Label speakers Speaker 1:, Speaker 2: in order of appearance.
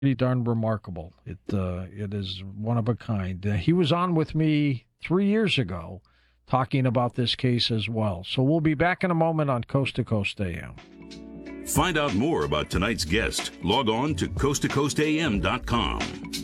Speaker 1: pretty darn remarkable. It is one of a kind. He was on with me 3 years ago talking about this case as well. So we'll be back in a moment on Coast to Coast AM.
Speaker 2: Find out more about tonight's guest. Log on to coasttocoastam.com.